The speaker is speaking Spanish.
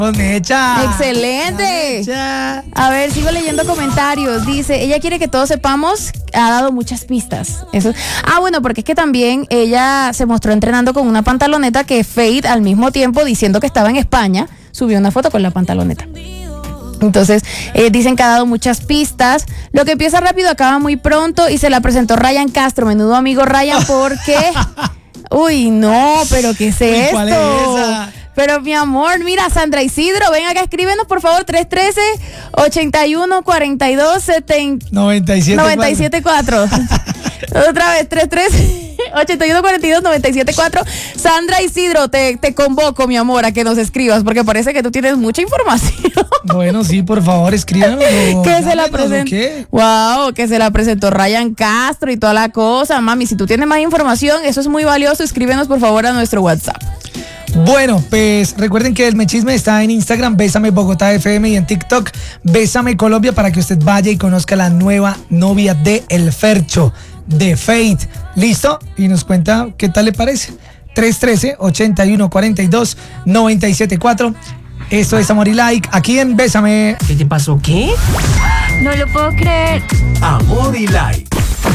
Mecha. Excelente. Mecha. A ver, sigo leyendo comentarios. Dice, ella quiere que todos sepamos, ha dado muchas pistas. Eso. Bueno, porque es que también ella se mostró entrenando con una pantaloneta que Fate, al mismo tiempo diciendo que estaba en España, subió una foto con la pantaloneta. Entonces, dicen que ha dado muchas pistas. Lo que empieza rápido acaba muy pronto y se la presentó Ryan Castro, menudo amigo Ryan, porque... Uy, no, pero ¿qué es esto? ¿Cuál es esa? Pero mi amor, mira, Sandra Isidro, ven acá, escríbenos por favor, 313-8142-97-4. Otra vez, 313-8142-97-4. Sandra Isidro, te convoco, mi amor, a que nos escribas, porque parece que tú tienes mucha información. Bueno, sí, por favor, escríbanos. Que se la presentó. Wow, que se la presentó Ryan Castro y toda la cosa. Mami, si tú tienes más información, eso es muy valioso, escríbenos por favor a nuestro WhatsApp. Bueno, pues recuerden que el Mechisme está en Instagram, Bésame Bogotá FM, y en TikTok, Bésame Colombia, para que usted vaya y conozca la nueva novia de El Fercho, de Fate. ¿Listo? Y nos cuenta qué tal le parece. 313-8142-974. Esto es Amor y Like, aquí en Bésame. ¿Qué te pasó? ¿Qué? No lo puedo creer. Amor y Like.